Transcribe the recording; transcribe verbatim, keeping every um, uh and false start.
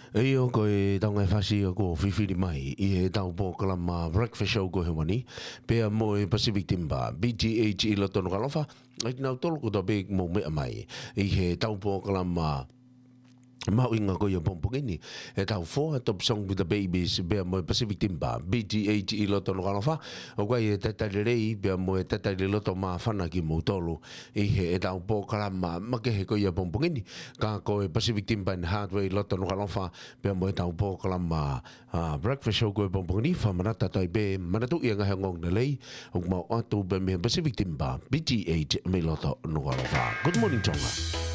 哎呦，各位当我发现個菲菲的咪，伊係到波個啦嘛 breakfast show 個係乜呢？比較冇 Pacific Timber B G H 伊落到個咯法，我嗱到個度比冇咩咪，伊係到波個啦嘛。mau inga ko yung pompong ini e tau fo top song with the babies be mo Pacific Timber B G H i lo tono kala fa o kwa e tata rei be mo e tata lo to ma fana ki mo tolo e he e tau po kala ma ma ke he ko yung pompong ini ka ko e Pacific Timber hardware lo tono kala fa be mo e tau po kala ma breakfast show ko e pompong ni fa manata tai be manatu ia nga ngong na lei o mo atu be me Pacific Timber B G H me lo to no kala fa. Good morning Tonga.